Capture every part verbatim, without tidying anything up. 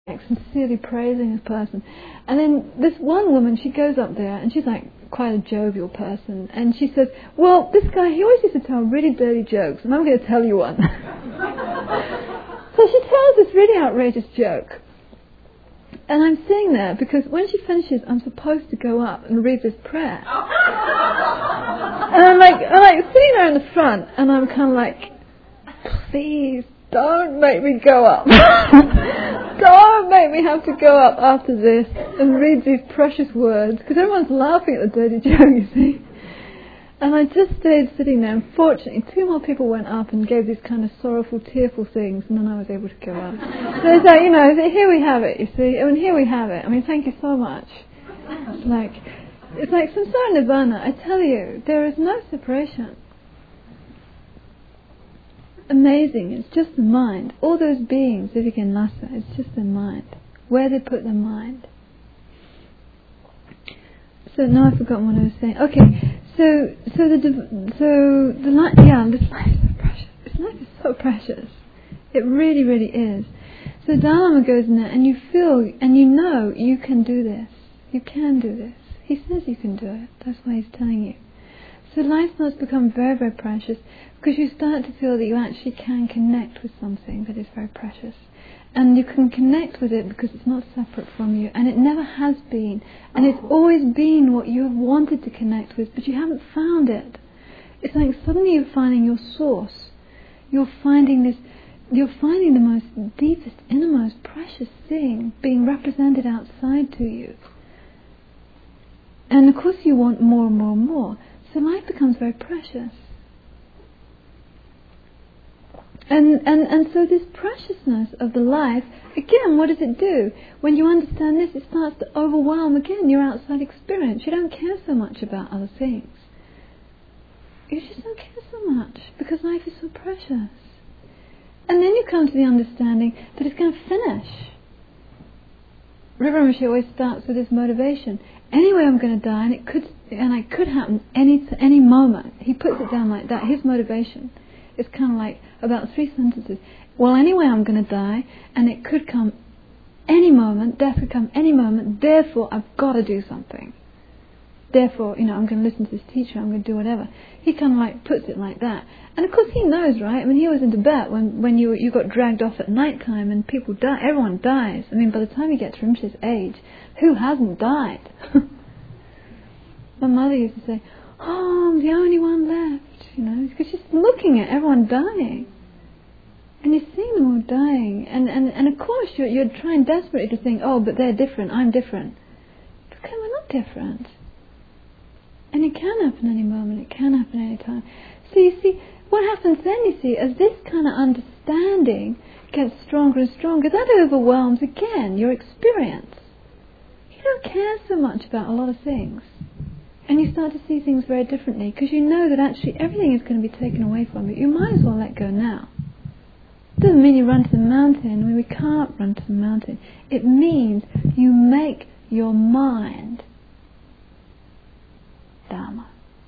sincerely praising this person. And then this one woman, she goes up there and she's like quite a jovial person, and she says, well, this guy, he always used to tell really dirty jokes, and I'm going to tell you one. So she tells this really outrageous joke, and I'm sitting there because when she finishes, I'm supposed to go up and read this prayer. And I'm like, I'm like sitting there in the front, and I'm kind of like, please don't make me go up. Don't make me have to go up after this and read these precious words, because everyone's laughing at the dirty joke, you see. And I just stayed sitting there, and fortunately two more people went up and gave these kind of sorrowful, tearful things, and then I was able to go up. So it's like, you know, here we have it, you see. I mean, here we have it. I mean, thank you so much. It's like, it's like samsara nirvana. I tell you, there is no separation. Amazing, it's just the mind. All those beings, Viveka and Lhasa, it's just their mind. Where they put their mind. So now I've forgotten what I was saying. Okay, so so the so the life, yeah, this life is so precious. This life is so precious. It really, really is. So Dalai Lama goes in there, and you feel, and you know, you can do this. You can do this. He says you can do it. That's why he's telling you. So life must become very, very precious, because you start to feel that you actually can connect with something that is very precious. And you can connect with it because it's not separate from you, and it never has been. And it's always been what you have wanted to connect with, but you haven't found it. It's like suddenly you're finding your source. You're finding this, you're finding the most deepest, innermost, precious thing being represented outside to you. And of course you want more and more and more. So life becomes very precious. And, and and so this preciousness of the life, again, what does it do? When you understand this, it starts to overwhelm, again, your outside experience. You don't care so much about other things. You just don't care so much, because life is so precious. And then you come to the understanding that it's going to finish. River Rinpoche always starts with this motivation. Anyway, I'm going to die, and it could, and it could happen any any moment. He puts it down like that. His motivation is kind of like about three sentences. Well, anyway, I'm going to die, and it could come any moment. Death could come any moment. Therefore, I've got to do something. Therefore, you know, I'm going to listen to this teacher. I'm going to do whatever. He kind of like puts it like that. And of course, he knows, right? I mean, he was in Tibet when when you you got dragged off at night time, and people die. Everyone dies. I mean, by the time you get to Rinpoche's age, who hasn't died? My mother used to say, "Oh, I'm the only one left," you know, because she's looking at everyone dying, and you're seeing them all dying, and and, and of course you're you're trying desperately to think, "Oh, but they're different. I'm different." But okay, we're not different. And it can happen any moment, it can happen any time. So you see, what happens then, you see, as this kind of understanding gets stronger and stronger, that overwhelms again your experience. You don't care so much about a lot of things. And you start to see things very differently, because you know that actually everything is going to be taken away from you. You might as well let go now. It doesn't mean you run to the mountain. I mean, we can't run to the mountain. It means you make your mind Dharma.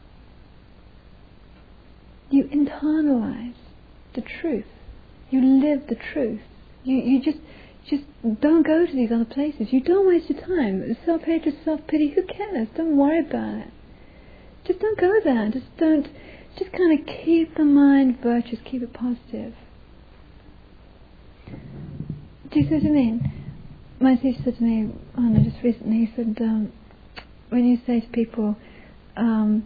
You internalize the truth. You live the truth. You you just just don't go to these other places. You don't waste your time. Self-hatred, self-pity, who cares? Don't worry about it. Just don't go there. Just don't. Just kind of keep the mind virtuous. Keep it positive. Do you see what I mean? My teacher said to me, oh no, just recently, he said, um, when you say to people, Um,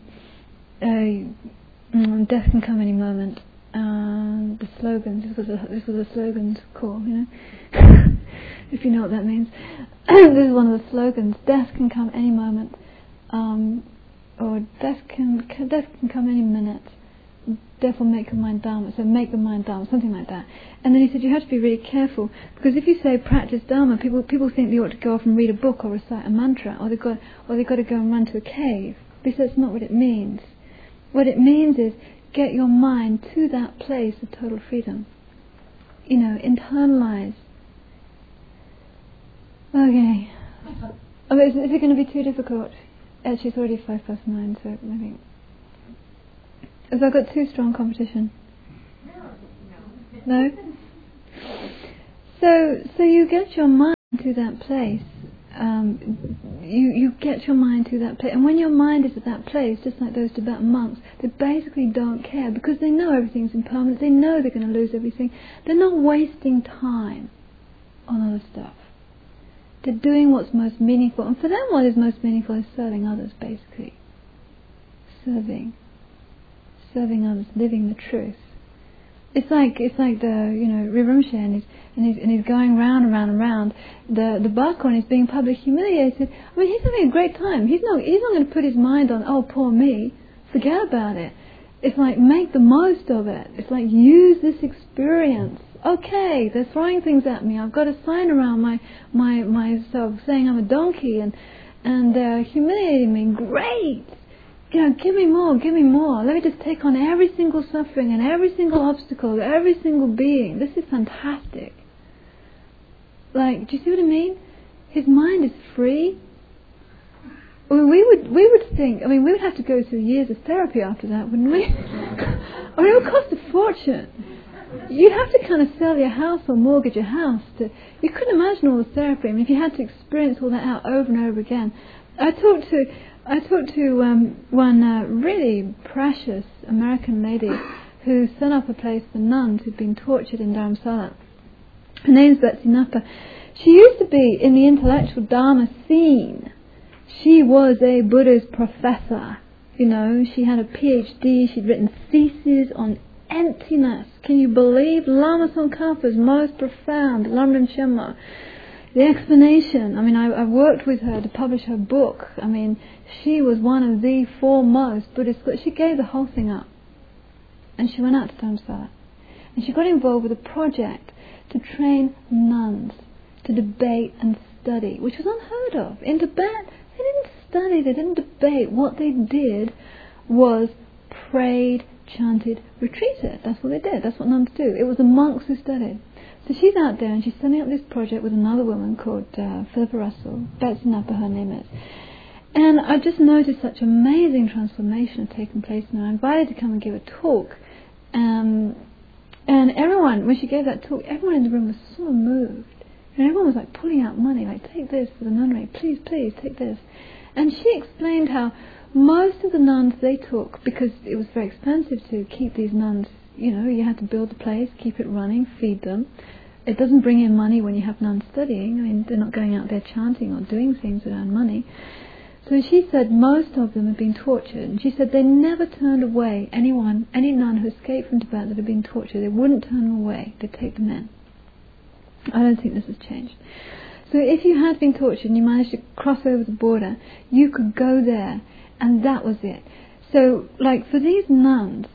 uh, death can come any moment. Uh, the slogans. This was a this was a slogans call, you know. If you know what that means. This is one of the slogans. Death can come any moment, um, or death can, can death can come any minute. Therefore, make your mind Dharma. So make the mind Dharma, something like that. And then he said you have to be really careful, because if you say practice Dharma, people people think they ought to go off and read a book or recite a mantra, or they got or they got to go and run to a cave. Because that's not what it means. What it means is get your mind to that place of total freedom. You know, internalize. Okay. Oh, is, is it going to be too difficult? Actually, it's already five past nine, so maybe. Have I got too strong competition? No. No? So, so you get your mind to that place, um, you, you get your mind to that place. And when your mind is at that place, just like those Tibetan monks, they basically don't care because they know everything's impermanent. They know they're going to lose everything. They're not wasting time on other stuff. They're doing what's most meaningful. And for them, what is most meaningful is serving others, basically. Serving. Serving others, living the truth. It's like it's like the you know Rirumshe and he's and he's and he's going round and round and round. The the Bakon is being publicly humiliated. I mean, he's having a great time. He's not he's not going to put his mind on, oh, poor me. Forget about it. It's like, make the most of it. It's like, use this experience. Okay, they're throwing things at me. I've got a sign around my my myself saying I'm a donkey, and and they're humiliating me. Great. You know, give me more, give me more. Let me just take on every single suffering and every single obstacle, every single being. This is fantastic. Like, do you see what I mean? His mind is free. I mean, we would we would think, I mean, we would have to go through years of therapy after that, wouldn't we? I mean, it would cost a fortune. You'd have to kind of sell your house or mortgage your house. To, you couldn't imagine all the therapy. I mean, if you had to experience all that out over and over again. I talked to... I talked to um, one uh, really precious American lady who set up a place for nuns who'd been tortured in Dharamsala. Her name's Betsy Napa. She used to be in the intellectual Dharma scene. She was a Buddhist professor. You know, she had a PhD. She'd written theses on emptiness. Can you believe Lama Tsongkhapa's most profound Lamrim Shenmo? The explanation, I mean, I, I worked with her to publish her book. I mean, she was one of the foremost Buddhist scholars. She gave the whole thing up. And she went out to Dharamsala. And she got involved with a project to train nuns to debate and study, which was unheard of. In Tibet, they didn't study, they didn't debate. What they did was prayed, chanted, retreated. That's what they did. That's what nuns do. It was the monks who studied. So she's out there and she's setting up this project with another woman called uh, Philippa Russell. Betsy Napa, her name is. And I just noticed such amazing transformation had taken place in her. I invited her to come and give a talk. Um, and everyone, when she gave that talk, everyone in the room was so moved. And everyone was like pulling out money, like, take this for the nunnery, please, please, take this. And she explained how most of the nuns they took, because it was very expensive to keep these nuns, you know, you had to build the place, keep it running, feed them. It doesn't bring in money when you have nuns studying. I mean, they're not going out there chanting or doing things that earn money. So she said most of them had been tortured. And she said they never turned away anyone, any nun who escaped from Tibet that had been tortured. They wouldn't turn them away. They'd take them in. I don't think this has changed. So if you had been tortured and you managed to cross over the border, you could go there, and that was it. So, like, for these nuns,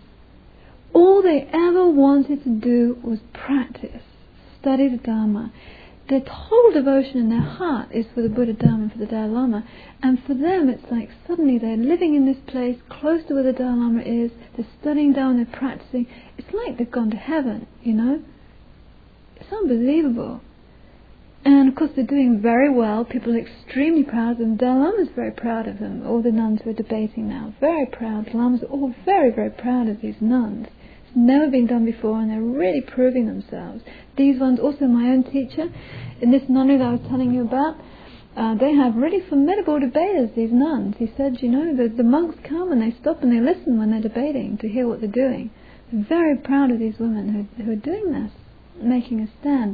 all they ever wanted to do was practice, study the Dharma. Their total devotion in their heart is for the Buddha Dharma and for the Dalai Lama. And for them, it's like suddenly they're living in this place close to where the Dalai Lama is. They're studying Dharma, they're practicing. It's like they've gone to heaven, you know. It's unbelievable. And of course, they're doing very well. People are extremely proud of them. The Dalai Lama is very proud of them. All the nuns who are debating now, very proud. The Lamas are all very, very proud of these nuns. Never been done before, and they're really proving themselves. These ones, also my own teacher, in this nunnery that I was telling you about, uh, they have really formidable debaters, these nuns. He said, you know, the, the monks come and they stop and they listen when they're debating to hear what they're doing. They're very proud of these women who, who are doing this, making a stand.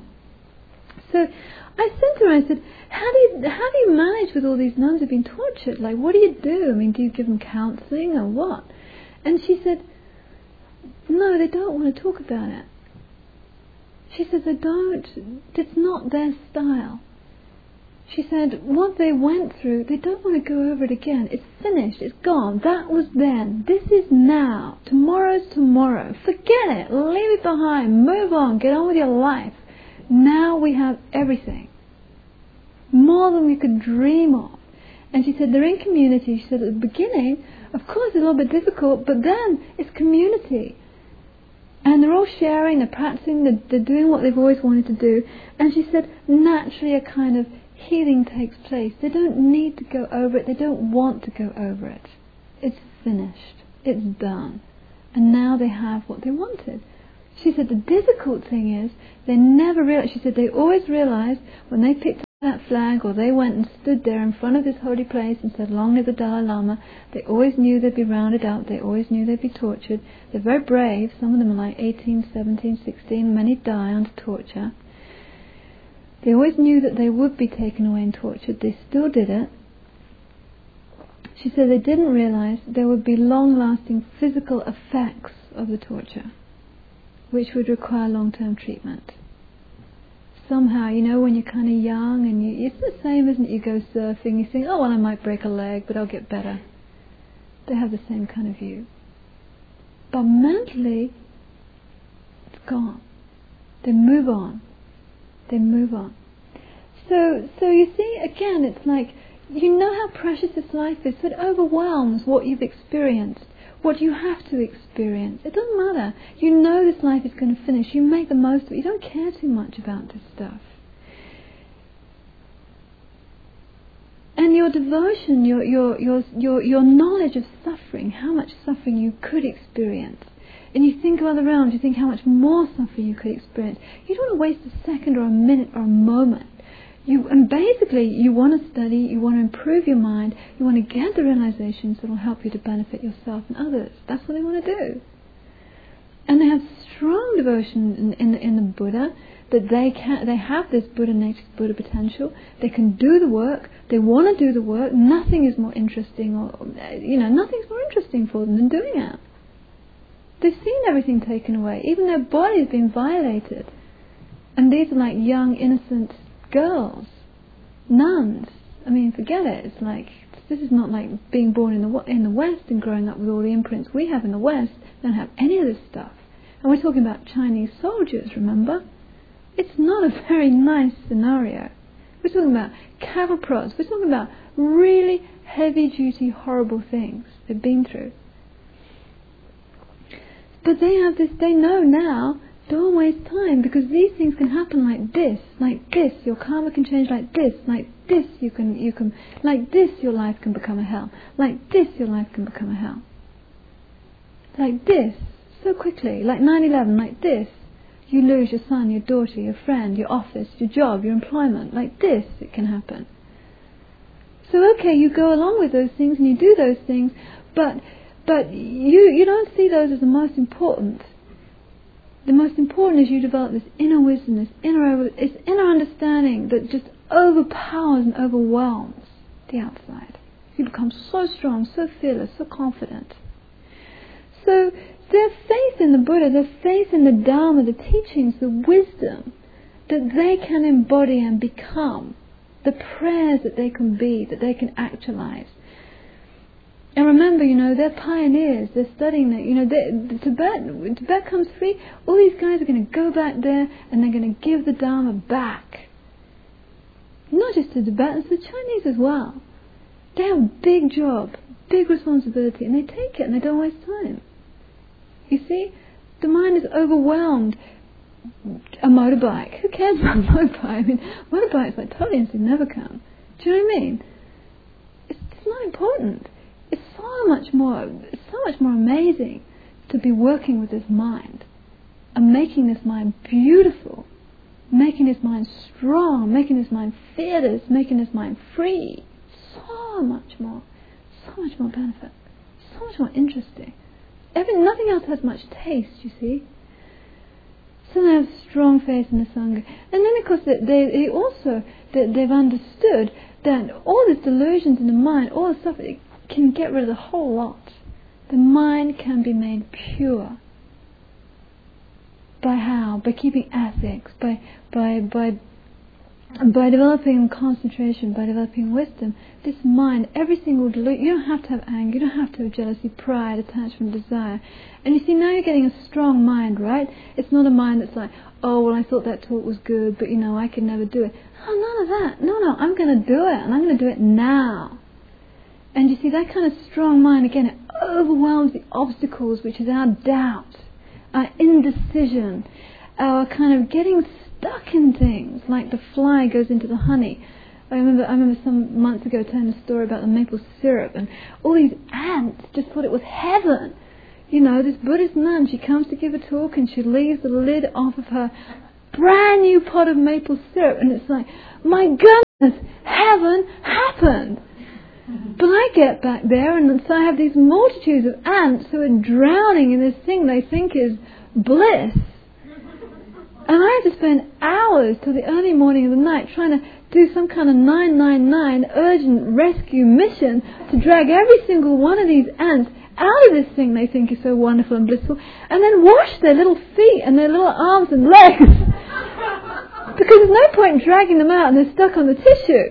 So I said to her, I said, how do you how do you manage with all these nuns who've been tortured? Like, what do you do? I mean, do you give them counselling or what? And she said, no, they don't want to talk about it. She said they don't, it's not their style. She said what they went through, they don't want to go over it again. It's finished, it's gone. That was then. This is now. Tomorrow's tomorrow. Forget it. Leave it behind. Move on. Get on with your life. Now we have everything. More than we could dream of. And she said they're in community. She said at the beginning, of course it's a little bit difficult, but then it's community. And they're all sharing, they're practicing, they're, they're doing what they've always wanted to do. And she said naturally a kind of healing takes place. They don't need to go over it. They don't want to go over it. It's finished. It's done. And now they have what they wanted. She said the difficult thing is they never realized, she said they always realized when they picked that flag, or they went and stood there in front of this holy place and said, "Long live the Dalai Lama." They always knew they'd be rounded up. They always knew they'd be tortured. They're very brave. Some of them are like eighteen, seventeen, sixteen. Many die under torture. They always knew that they would be taken away and tortured. They still did it. She said they didn't realize there would be long-lasting physical effects of the torture, which would require long-term treatment. Somehow, you know, when you're kind of young, and you, it's the same, isn't it? You go surfing, you think, oh, well, I might break a leg, but I'll get better. They have the same kind of view. But mentally, it's gone. They move on. They move on. So, so you see, again, it's like, you know how precious this life is, so it overwhelms what you've experienced, what you have to experience. It doesn't matter. You know this life is going to finish. You make the most of it. You don't care too much about this stuff. And your devotion, your your your your your knowledge of suffering, how much suffering you could experience. And you think of other realms, you think how much more suffering you could experience. You don't want to waste a second or a minute or a moment. You, and basically, you want to study, you want to improve your mind, you want to get the realizations that will help you to benefit yourself and others. That's what they want to do. And they have strong devotion in, in, the, in the Buddha, that they can, they have this Buddha nature, Buddha potential. They can do the work. They want to do the work. Nothing is more interesting, or you know, nothing's more interesting for them than doing it. They've seen everything taken away. Even their body has been violated. And these are like young, innocent girls, nuns. I mean, forget it. It's like, this is not like being born in the in the West and growing up with all the imprints we have in the West. They don't have any of this stuff. And we're talking about Chinese soldiers, remember? It's not a very nice scenario. We're talking about cattle prods. We're talking about really heavy-duty, horrible things they've been through. But they have this, they know now, don't waste time, because these things can happen like this, like this. Your karma can change like this, like this. You can, you can, like this. Your life can become a hell. Like this, your life can become a hell. Like this, so quickly. Like nine eleven, like this. You lose your son, your daughter, your friend, your office, your job, your employment. Like this, it can happen. So okay, you go along with those things and you do those things, but but you you don't see those as the most important. The most important is you develop this inner wisdom, this inner, this inner understanding that just overpowers and overwhelms the outside. You become so strong, so fearless, so confident. So their faith in the Buddha, their faith in the Dharma, the teachings, the wisdom that they can embody and become, the prayers that they can be, that they can actualize. And remember, you know, they're pioneers. They're studying that. You know, the Tibet, when Tibet comes free, all these guys are going to go back there and they're going to give the Dharma back. Not just to Tibetans, the Chinese as well. They have a big job, big responsibility, and they take it and they don't waste time. You see, the mind is overwhelmed. A motorbike. Who cares about a motorbike? I mean, motorbikes like totally insignificant. Do you know what I mean? It's, it's not important. It's so much more, it's so much more amazing to be working with this mind and making this mind beautiful, making this mind strong, making this mind fearless, making this mind free. So much more, so much more benefit, so much more interesting. Every, nothing else has much taste, you see. So they have strong faith in the Sangha. And then of course they, they, they also, they, they've understood that all these delusions in the mind, all the stuff, it can get rid of the whole lot. The mind can be made pure. By how? By keeping ethics, by by by by developing concentration, by developing wisdom. This mind, every single delusion, you don't have to have anger, you don't have to have jealousy, pride, attachment, desire. And you see, now you're getting a strong mind, right? It's not a mind that's like, oh, well, I thought that talk was good, but you know, I could never do it. Oh, none of that. No, no, I'm going to do it, and I'm going to do it now. And you see, that kind of strong mind, again, it overwhelms the obstacles, which is our doubt, our indecision, our kind of getting stuck in things, like the fly goes into the honey. I remember I remember some months ago telling a story about the maple syrup, and all these ants just thought it was heaven. You know, this Buddhist nun, she comes to give a talk and she leaves the lid off of her brand new pot of maple syrup, and it's like, my God! heaven happened. But I get back there and so I have these multitudes of ants who are drowning in this thing they think is bliss. And I have to spend hours till the early morning of the night trying to do some kind of nine nine nine urgent rescue mission to drag every single one of these ants out of this thing they think is so wonderful and blissful, and then wash their little feet and their little arms and legs. Because there's no point in dragging them out and they're stuck on the tissue.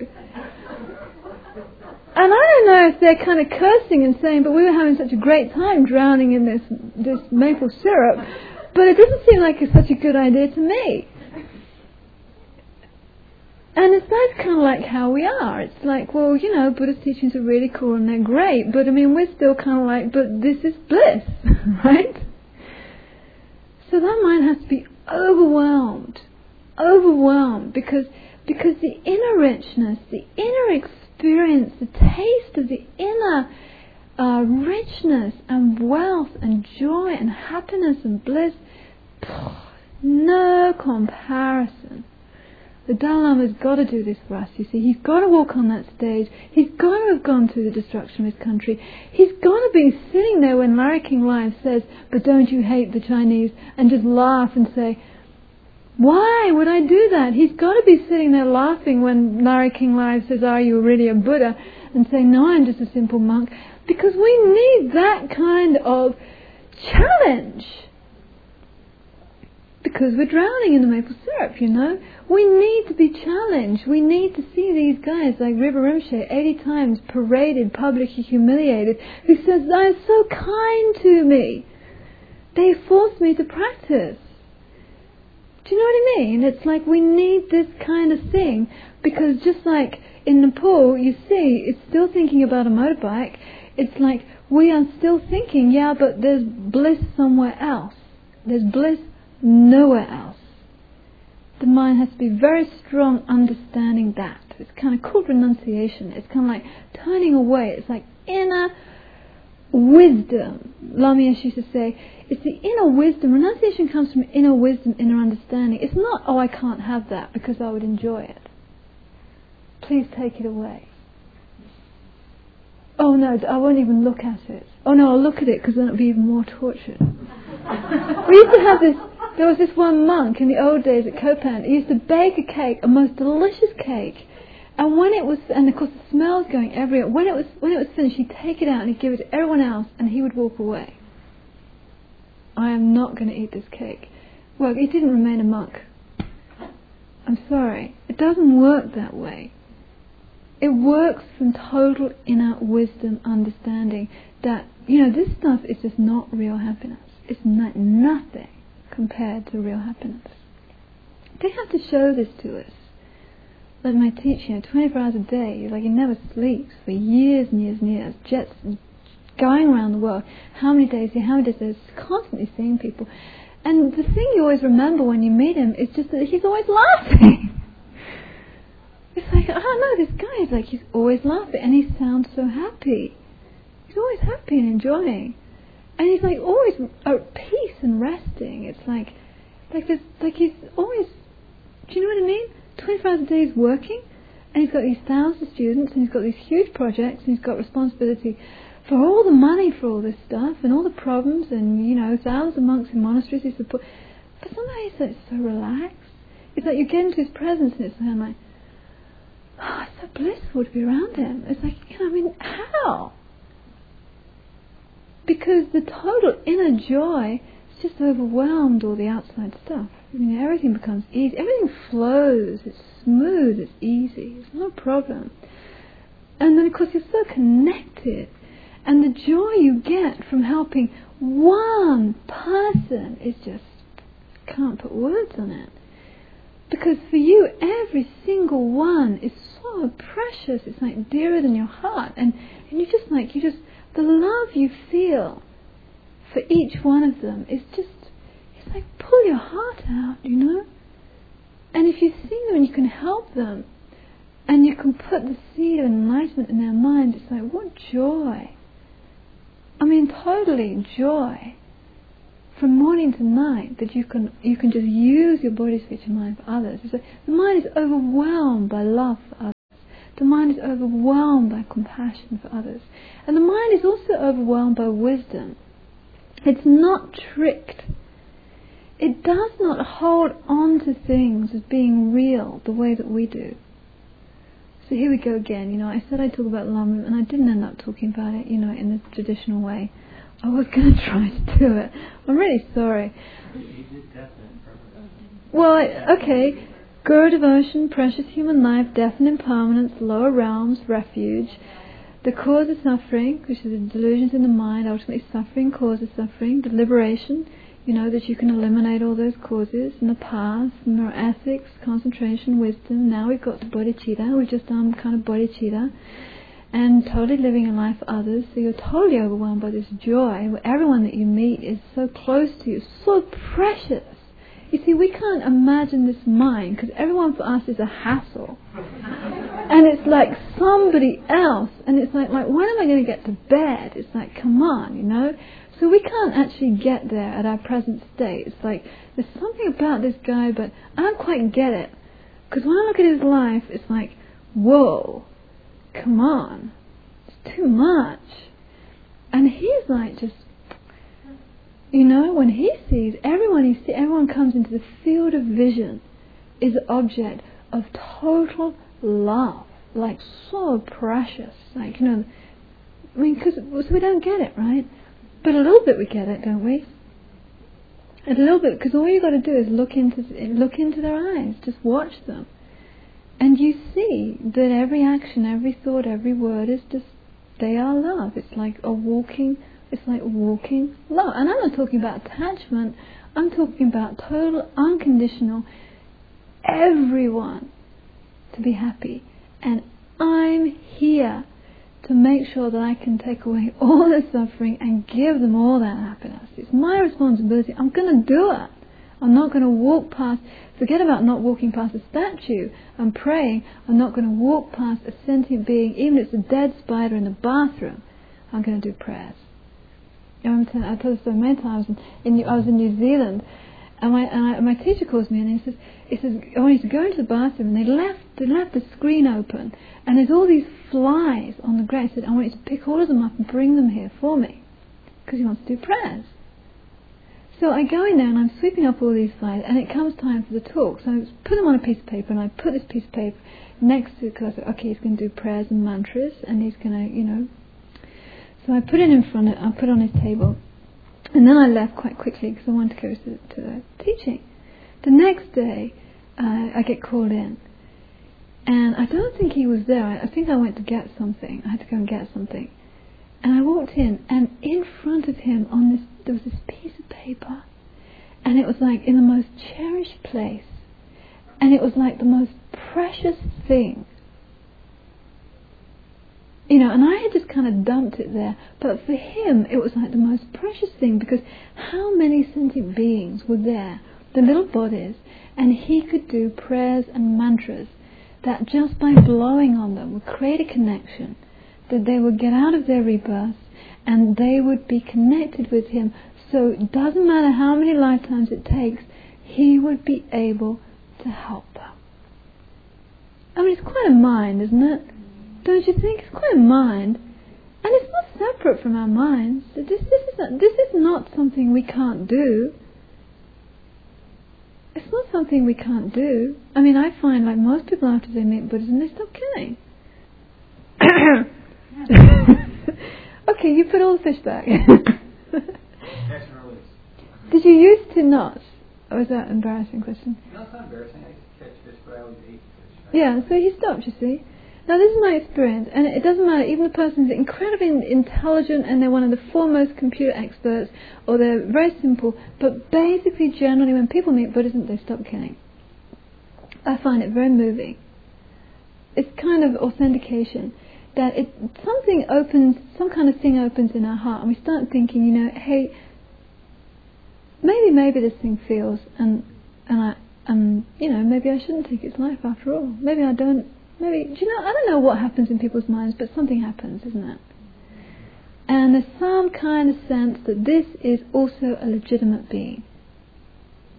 And I don't know if they're kind of cursing and saying, but we were having such a great time drowning in this this maple syrup, but it doesn't seem like it's such a good idea to me. And it's that's kind of like how we are. It's like, well, you know, Buddhist teachings are really cool and they're great, but I mean, we're still kind of like, but this is bliss, right? So that mind has to be overwhelmed, overwhelmed, because because the inner richness, the inner experience, the taste of the inner uh, richness and wealth and joy and happiness and bliss, no comparison. The Dalai Lama's got to do this for us, you see. He's got to walk on that stage. He's got to have gone through the destruction of his country. He's got to be sitting there when Larry King Live says, but don't you hate the Chinese, and just laugh and say, why would I do that? He's got to be sitting there laughing when Larry King Live says, are you really a Buddha? And say, no, I'm just a simple monk. Because we need that kind of challenge. Because we're drowning in the maple syrup, you know. We need to be challenged. We need to see these guys like River Rinpoche, eighty times paraded, publicly humiliated, who says, they're so kind to me. They force me to practice. Do you know what I mean? It's like we need this kind of thing, because just like in Nepal, you see, it's still thinking about a motorbike. It's like we are still thinking, yeah, but there's bliss somewhere else. There's bliss nowhere else. The mind has to be very strong understanding that. It's kind of called renunciation. It's kind of like turning away. It's like inner wisdom. Lama used to say, it's the inner wisdom. Renunciation comes from inner wisdom, inner understanding. It's not, oh, I can't have that because I would enjoy it. Please take it away. Oh no, I won't even look at it. Oh no, I'll look at it because then it'll be even more tortured. We used to have this, there was this one monk in the old days at Kopan. He used to bake a cake, a most delicious cake. And when it was, and of course the smell's going everywhere, when it was when it was finished, he'd take it out and he'd give it to everyone else and he would walk away. I am not going to eat this cake. Well, he didn't remain a monk. I'm sorry. It doesn't work that way. It works from total inner wisdom, understanding that, you know, this stuff is just not real happiness. It's not nothing compared to real happiness. They have to show this to us. Like my teacher, you know, twenty-four hours a day, like he never sleeps for years and years and years, jets going around the world. How many days here, how many days there, constantly seeing people. And the thing you always remember when you meet him is just that he's always laughing. It's like, I don't know, this guy is like, he's always laughing and he sounds so happy. He's always happy and enjoying. And he's like always at peace and resting. It's like, like this, like he's always, do you know what I mean? twenty-four hours a day he's working, and he's got these thousands of students, and he's got these huge projects, and he's got responsibility for all the money for all this stuff, and all the problems, and, you know, thousands of monks in monasteries he support. But somehow he's like so relaxed. It's like you get into his presence, and it's kind of like, oh, it's so blissful to be around him. It's like, you know, I mean, how? Because the total inner joy has just overwhelmed all the outside stuff. I mean, everything becomes easy. Everything flows. It's smooth. It's easy. It's no problem. And then, of course, you're so connected. And the joy you get from helping one person is just, can't put words on it. Because for you, every single one is so precious. It's like dearer than your heart. And, and you just like, you just, the love you feel for each one of them is just, it's like pull your heart out, you know. And if you see them and you can help them, and you can put the seed of enlightenment in their mind, it's like, what joy. I mean, totally joy. From morning to night, that you can you can just use your body, speech and mind for others. It's like the mind is overwhelmed by love for others. The mind is overwhelmed by compassion for others. And the mind is also overwhelmed by wisdom. It's not tricked. It does not hold on to things as being real the way that we do. So here we go again. You know, I said I'd talk about Lama, and I didn't end up talking about it, you know, in the traditional way. I was going to try to do it. I'm really sorry. Well, okay. Guru devotion, precious human life, death and impermanence, lower realms, refuge. The cause of suffering, which is the delusions in the mind, ultimately suffering, cause of suffering. The liberation, you know, that you can eliminate all those causes. And the path, neuroethics, concentration, wisdom. Now we've got to bodhicitta. We've just done kind of bodhicitta. And totally living a life for others. So you're totally overwhelmed by this joy, where everyone that you meet is so close to you, so precious. You see, we can't imagine this mind, because everyone for us is a hassle. And it's like somebody else. And it's like, like, when am I going to get to bed? It's like, come on, you know. So we can't actually get there at our present state. It's like, there's something about this guy, but I don't quite get it. Because when I look at his life, it's like, whoa, come on. It's too much. And he's like just, you know, when he sees, everyone he sees, everyone comes into the field of vision is an object of total love. Like, so precious. Like, you know, I mean, because so we don't get it, right? But a little bit we get it, don't we? A little bit, because all you got to do is look into look into their eyes, just watch them, and you see that every action, every thought, every word is just, they are love. It's like a walking, it's like walking love. And I'm not talking about attachment. I'm talking about total, unconditional, everyone to be happy, and I'm here to make sure that I can take away all the suffering and give them all that happiness. It's my responsibility. I'm going to do it. I'm not going to walk past, forget about not walking past a statue and praying. I'm not going to walk past a sentient being, even if it's a dead spider in the bathroom. I'm going to do prayers. I told this so many times. In, I was in New Zealand, and my and I, my teacher calls me and he says, he says, I want you to go into the bathroom, and they left they left the screen open, and there's all these flies on the ground. He said, I want you to pick all of them up and bring them here for me, because he wants to do prayers. So I go in there and I'm sweeping up all these flies, and it comes time for the talk. So I put them on a piece of paper, and I put this piece of paper next to it, because I said, okay, he's going to do prayers and mantras, and he's going to, you know. So I put it in front of, I put it on his table. And then I left quite quickly because I wanted to go to, to the teaching. The next day, uh, I get called in. And I don't think he was there. I, I think I went to get something. I had to go and get something. And I walked in, and in front of him on this, there was this piece of paper. And it was like in the most cherished place. And it was like the most precious thing. You know, and I had just kind of dumped it there, but for him it was like the most precious thing, because how many sentient beings were there, the little bodies, and he could do prayers and mantras that just by blowing on them would create a connection, that they would get out of their rebirth and they would be connected with him. So it doesn't matter how many lifetimes it takes, he would be able to help them. I mean, it's quite a mind, isn't it? Don't you think? It's quite a mind, and it's not separate from our minds. This, this is not, this is not something we can't do. It's not something we can't do. I mean, I find like most people after they meet Buddhism, they stop killing. Okay, you put all the fish back. Did you used to not? Or was that an embarrassing question? No, it's not embarrassing. I used to catch fish, but I always ate fish. Right? Yeah, so he stopped, you see. Now this is my experience, and it doesn't matter, even the person is incredibly intelligent and they're one of the foremost computer experts, or they're very simple, but basically generally when people meet Buddhism, they stop killing. I find it very moving. It's kind of authentication that it something opens, some kind of thing opens in our heart, and we start thinking, you know, hey, maybe maybe this thing feels, and and I um you know, maybe I shouldn't take its life after all. Maybe I don't. Maybe, do you know, I don't know what happens in people's minds, but something happens, isn't it? And there's some kind of sense that this is also a legitimate being.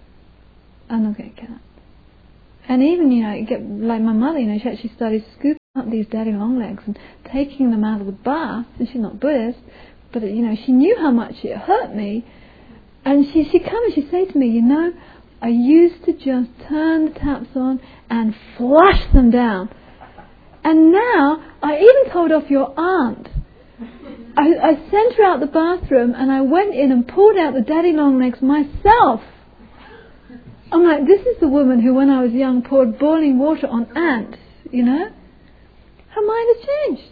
I'm not going to get it. And even, you know, you get, like my mother, you know, she actually studies scuba these daddy long legs and taking them out of the bath, and she's not Buddhist, but you know, she knew how much it hurt me, and she she come and she say to me, you know, I used to just turn the taps on and flush them down, and now I even told off your aunt. I, I sent her out the bathroom and I went in and pulled out the daddy long legs myself. I'm like, this is the woman who when I was young poured boiling water on ants, you know. Her mind has changed.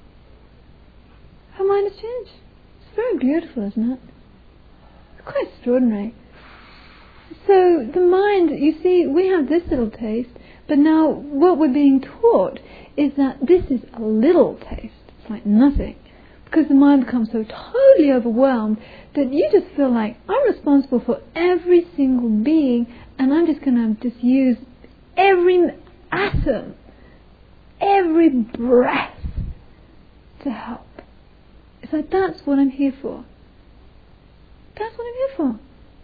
Her mind has changed. It's very beautiful, isn't it? It's quite extraordinary. So the mind, you see, we have this little taste, but now what we're being taught is that this is a little taste. It's like nothing. Because the mind becomes so totally overwhelmed that you just feel like I'm responsible for every single being, and I'm just going to just use every atom, every breath to help. It's like, that's what I'm here for. That's what I'm here for.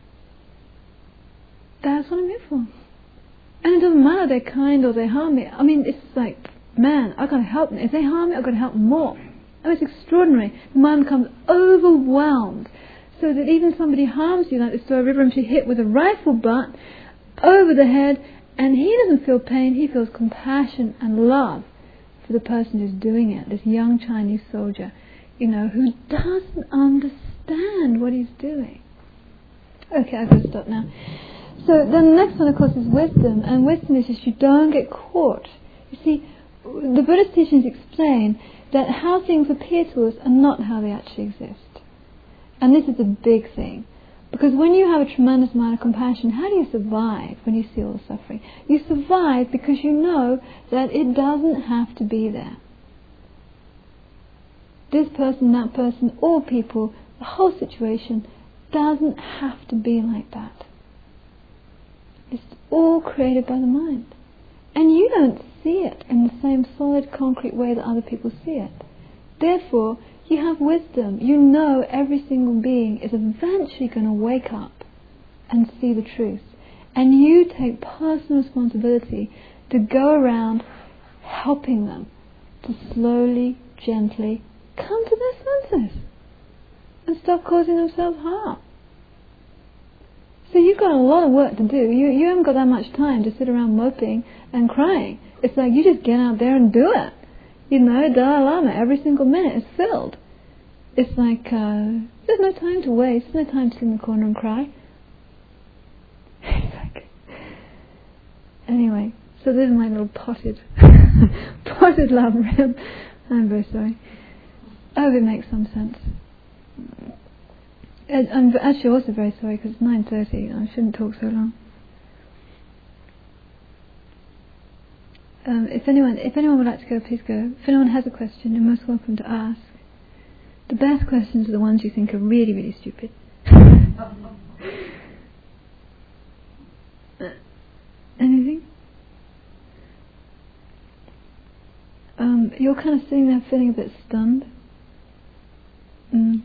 That's what I'm here for. And it doesn't matter they're kind or they harm me. I mean, it's like, man, I've got to help them. If they harm me, I've got to help them more. Oh, it's extraordinary. The mind becomes overwhelmed, so that even somebody harms you, like this story of Rimshi hit with a rifle butt over the head, and he doesn't feel pain, he feels compassion and love for the person who's doing it, this young Chinese soldier, you know, who doesn't understand what he's doing. Okay, I've got to stop now. So then the next one, of course, is wisdom, and wisdom is just you don't get caught. You see, the Buddhist teachings explain that how things appear to us are not how they actually exist. And this is a big thing. Because when you have a tremendous amount of compassion, how do you survive when you see all the suffering? You survive because you know that it doesn't have to be there. This person, that person, all people, the whole situation doesn't have to be like that. It's all created by the mind. And you don't see it in the same solid, concrete way that other people see it. Therefore, you have wisdom. You know every single being is eventually going to wake up and see the truth. And you take personal responsibility to go around helping them to slowly, gently come to their senses and stop causing themselves harm. So you've got a lot of work to do. You you haven't got that much time to sit around moping and crying. It's like you just get out there and do it. You know, Dalai Lama, every single minute is filled. It's like, uh, there's no time to waste. There's no time to sit in the corner and cry. Anyway, so this is my little potted, potted love rib. I'm very sorry. I hope it makes some sense. I'm actually also very sorry because it's nine thirty. I shouldn't talk so long. Um, if anyone, if anyone would like to go, please go. If anyone has a question, you're most welcome to ask. The best questions are the ones you think are really, really stupid. Anything? Um, you're kind of sitting there feeling a bit stunned. Mm.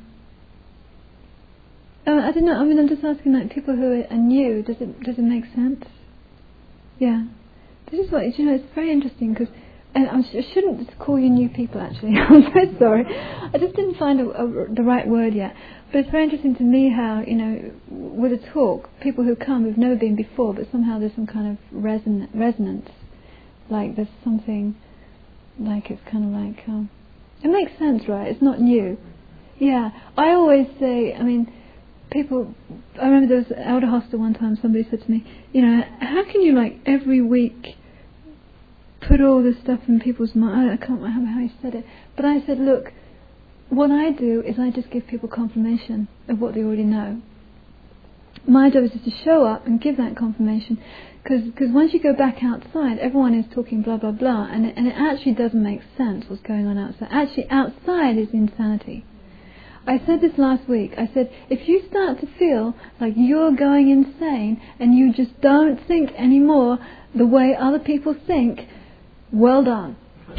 Uh, I don't know. I mean, I'm just asking, like, people who are new. Does it does it make sense? Yeah. This is what you know. It's very interesting because, and I'm, I shouldn't just call you new people. Actually, I'm very sorry. I just didn't find a, a, the right word yet. But it's very interesting to me how, you know, with a talk, people who come who've never been before, but somehow there's some kind of reson- resonance. Like there's something, like it's kind of like, um, it makes sense, right? It's not new. Yeah. I always say, I mean. People, I remember there was an elder hostel one time, somebody said to me, you know, how can you like every week put all this stuff in people's mind? I can't remember how he said it, but I said, look, what I do is I just give people confirmation of what they already know. My job is just to show up and give that confirmation, because once you go back outside, everyone is talking blah blah blah, and it, and it actually doesn't make sense what's going on outside. Actually, outside is insanity. I said this last week. I said, if you start to feel like you're going insane and you just don't think anymore the way other people think, well done.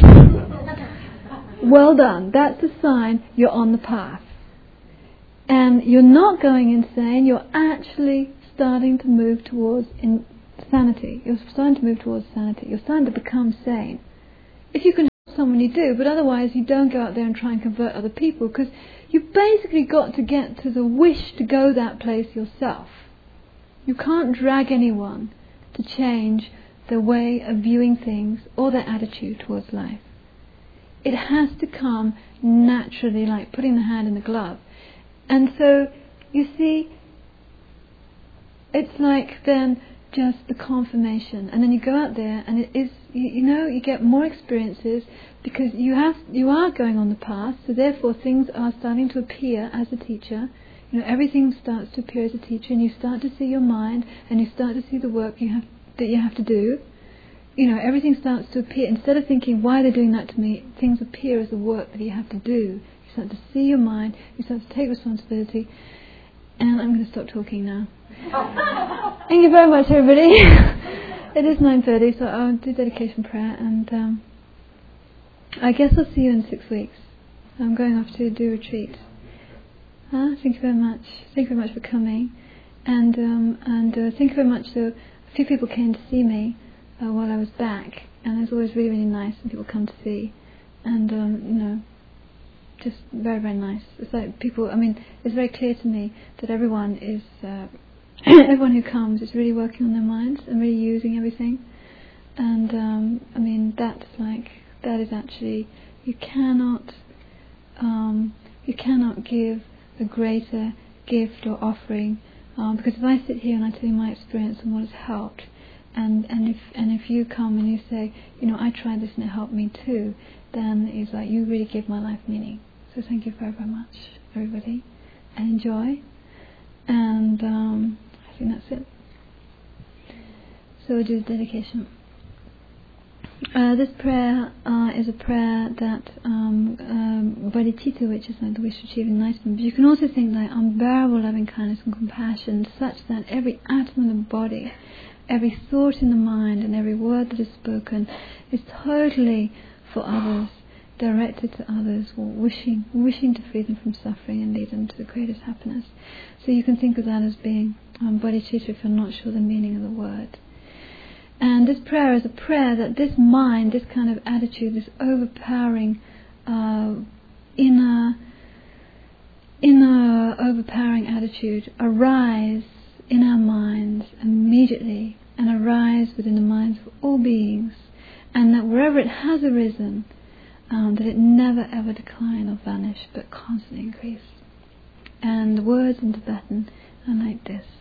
Well done. That's a sign you're on the path. And you're not going insane, you're actually starting to move towards insanity. You're starting to move towards sanity. You're starting to become sane. If you can when you do, but otherwise you don't go out there and try and convert other people, because you've basically got to get to the wish to go that place yourself. You can't drag anyone to change their way of viewing things or their attitude towards life. It has to come naturally, like putting the hand in the glove. And so, you see, it's like then just the confirmation, and then you go out there, and it is, you, you know, you get more experiences because you have, you are going on the path. So therefore, things are starting to appear as a teacher. You know, everything starts to appear as a teacher, and you start to see your mind, and you start to see the work you have that you have to do. You know, everything starts to appear. Instead of thinking, why are they doing that to me? Things appear as the work that you have to do. You start to see your mind. You start to take responsibility. And I'm going to stop talking now. Thank you very much, everybody. It is nine thirty, so I'll do dedication prayer, and um, I guess I'll see you in six weeks. I'm going off to do a retreat. Uh, thank you very much. Thank you very much for coming, and um, and uh, thank you very much. So a few people came to see me uh, while I was back, and it's always really, really nice when people come to see, and um, you know, just very, very nice. It's like people. I mean, it's very clear to me that everyone is. Uh, Everyone who comes is really working on their minds and really using everything, and um, I mean that's like that is actually you cannot um, you cannot give a greater gift or offering, um, because if I sit here and I tell you my experience and what has helped, and and if and if you come and you say, you know, I tried this and it helped me too, then it's like you really give my life meaning. So thank you very, very much, everybody, and enjoy. And um, I think that's it. So we'll do the dedication. Uh, this prayer uh, is a prayer that um, um, Bodhicitta, which is like the wish to achieve enlightenment. But you can also think like unbearable loving kindness and compassion, such that every atom in the body, every thought in the mind, and every word that is spoken is totally for others, directed to others, or wishing wishing to free them from suffering and lead them to the greatest happiness. So you can think of that as being um, bodhicitta if you're not sure the meaning of the word. And this prayer is a prayer that this mind, this kind of attitude, this overpowering uh, inner inner overpowering attitude arise in our minds immediately, and arise within the minds of all beings, and that wherever it has arisen, Um, that it never ever decline or vanish, but constantly increase. And the words in Tibetan are like this.